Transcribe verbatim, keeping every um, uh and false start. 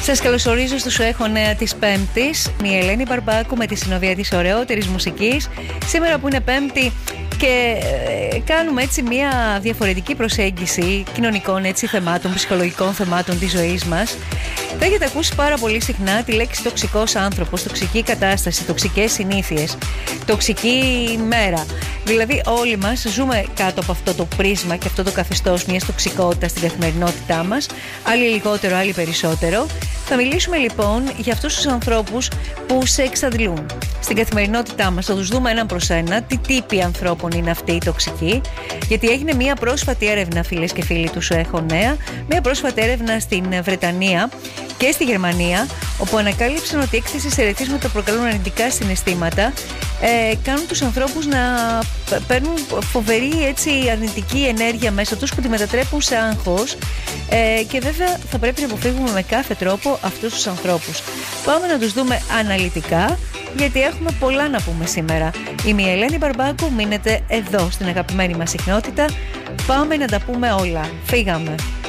Σας καλωσορίζω στο Σου Έχω Νέα της Πέμπτης. Η Ελένη Μπαρμπάκου με τη συνοδεία της ωραιότερης μουσικής. Σήμερα που είναι Πέμπτη και ε, κάνουμε έτσι μια διαφορετική προσέγγιση κοινωνικών έτσι, θεμάτων, ψυχολογικών θεμάτων της ζωής μας. Θα έχετε ακούσει πάρα πολύ συχνά τη λέξη τοξικός άνθρωπος, τοξική κατάσταση, τοξικές συνήθειες, τοξική μέρα. Δηλαδή όλοι μας ζούμε κάτω από αυτό το πρίσμα και αυτό το καθεστώς μιας τοξικότητας στην καθημερινότητά μας, άλλοι λιγότερο, άλλοι περισσότερο. Θα μιλήσουμε λοιπόν για αυτούς τους ανθρώπους που σε εξαντλούν στην καθημερινότητά μας. Θα τους δούμε έναν προς ένα τι τύποι ανθρώπων είναι αυτοί οι τοξικοί, γιατί έγινε μια πρόσφατη έρευνα, φίλες και φίλοι του Σου Έχω Νέα, μια πρόσφατη έρευνα στην Βρετανία και στη Γερμανία, όπου ανακάλυψαν ότι η έκθεση σε ερεθίσματα προκαλούν αρνητικά συναισθήματα, ε, κάνουν τους ανθρώπους να παίρνουν φοβερή έτσι, αρνητική ενέργεια μέσα τους που τη μετατρέπουν σε άγχος, ε, και βέβαια θα πρέπει να αποφύγουμε με κάθε τρόπο αυτούς τους ανθρώπους. Πάμε να τους δούμε αναλυτικά, γιατί έχουμε πολλά να πούμε σήμερα. Είμαι η Ελένη Μπαρμπάκου, μείνετε εδώ στην αγαπημένη μας συχνότητα. Πάμε να τα πούμε όλα. Φύγαμε.